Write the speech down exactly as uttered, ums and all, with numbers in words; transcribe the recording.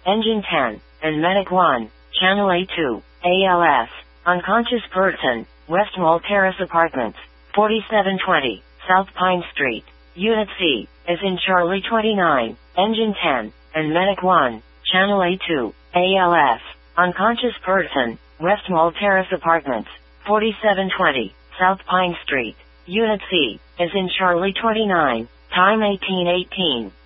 Engine ten, and Medic one, Channel A two, A L S, unconscious person, West Mall Terrace Apartments, forty-seven twenty, South Pine Street, Unit C, as in Charlie twenty-nine, Engine ten, and Medic one, Channel A two, A L S, unconscious person, West Mall Terrace Apartments, forty-seven twenty, South Pine Street, Unit C, as in Charlie twenty-nine, time eighteen eighteen.